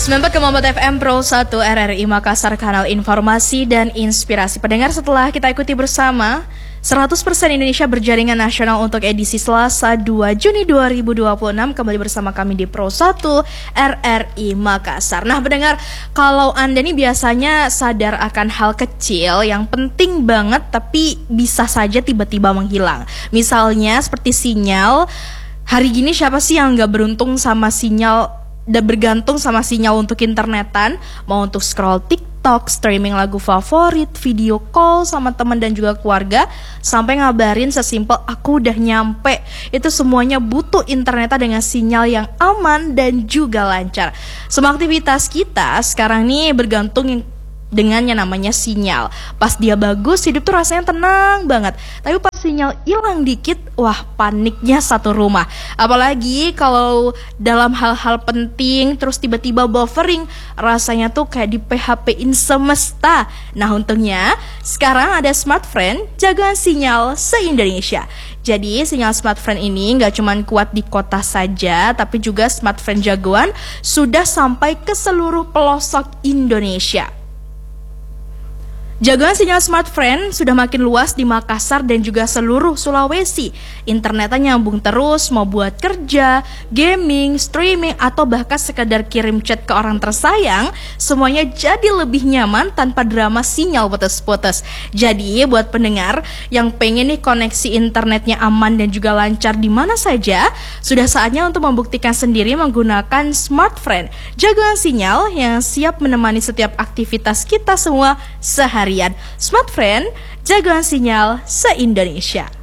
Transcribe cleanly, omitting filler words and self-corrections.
94,4 FM Pro 1 RRI Makassar, kanal informasi dan inspirasi. Pendengar, setelah kita ikuti bersama 100% Indonesia berjaringan nasional untuk edisi Selasa 2 Juni 2026, kembali bersama kami di Pro 1 RRI Makassar. Nah pendengar, kalau Anda nih biasanya sadar akan hal kecil yang penting banget tapi bisa saja tiba-tiba menghilang. Misalnya seperti sinyal. Hari gini siapa sih yang gak beruntung sama sinyal dan bergantung sama sinyal untuk internetan, mau untuk scroll TikTok, streaming lagu favorit, video call sama teman dan juga keluarga, sampai ngabarin sesimpel aku udah nyampe. Itu semuanya butuh internetan dengan sinyal yang aman dan juga lancar. Semua aktivitas kita sekarang nih bergantung dengan yang namanya sinyal. Pas dia bagus, hidup tuh rasanya tenang banget. Tapi pas sinyal hilang dikit, wah paniknya satu rumah. Apalagi kalau dalam hal-hal penting terus tiba-tiba buffering, rasanya tuh kayak di PHP-in semesta. Nah untungnya sekarang ada Smartfren, jagoan sinyal se-Indonesia. Jadi sinyal Smartfren ini gak cuma kuat di kota saja, tapi juga Smartfren jagoan sudah sampai ke seluruh pelosok Indonesia. Jagoan sinyal Smartfren sudah makin luas di Makassar dan juga seluruh Sulawesi. Internetnya nyambung terus, mau buat kerja, gaming, streaming, atau bahkan sekedar kirim chat ke orang tersayang, semuanya jadi lebih nyaman tanpa drama sinyal putus-putus. Jadi buat pendengar yang pengen nih koneksi internetnya aman dan juga lancar di mana saja, sudah saatnya untuk membuktikan sendiri menggunakan Smartfren, jagoan sinyal yang siap menemani setiap aktivitas kita semua sehari. Smartfren, jagoan sinyal se-Indonesia.